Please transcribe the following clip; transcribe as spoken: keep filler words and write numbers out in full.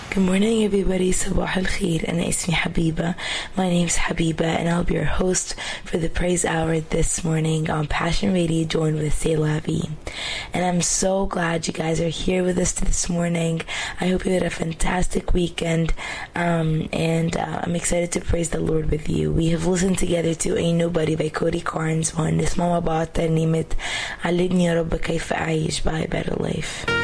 Good morning, everybody. Sabah al-Khair. أنا اسمي حبيبة. My name's Habiba, and I'll be your host for the Praise Hour this morning on Passion Radio, joined with C'est La Vie. And I'm so glad you guys are here with us this morning. I hope you had a fantastic weekend, um, and uh, I'm excited to praise the Lord with you. We have listened together to Ain't Nobody by Cody Carnes ونسمع مع بعض ترنيمة علمني يا رب كيف أعيش by a better life.